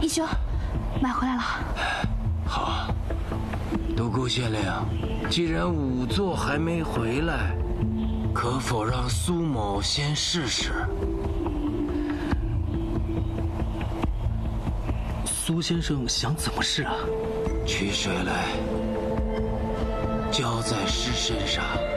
义兄，买回来了。 好，独孤县令，既然仵作还没回来，可否让苏某先试试？ 苏先生想怎么试啊？ 取水来，浇在诗身上。